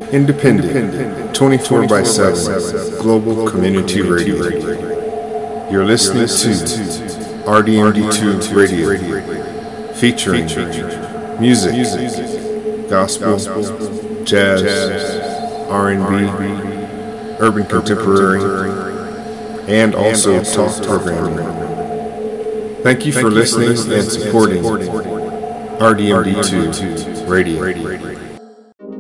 Independent, 24 by 7, Global Community Radio. You're listening to RDMD2 Radio, featuring music, gospel, jazz, R&B, urban contemporary, and also talk programming. Thank you for listening and supporting RDMD2 Radio.